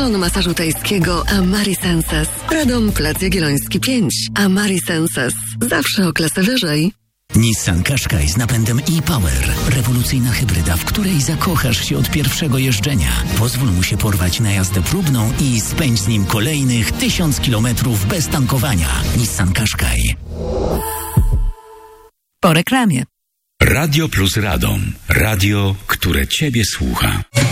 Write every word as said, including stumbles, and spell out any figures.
Salon masażu tajskiego Amari Senses. Radom, Plac Jagielloński pięć. Amari Senses. Zawsze o klasę wyżej. Nissan Qashqai z napędem e-Power. Rewolucyjna hybryda, w której zakochasz się od pierwszego jeżdżenia. Pozwól mu się porwać na jazdę próbną i spędź z nim kolejnych tysiąc kilometrów bez tankowania. Nissan Qashqai. Po reklamie. Radio Plus Radom. Radio, które Ciebie słucha.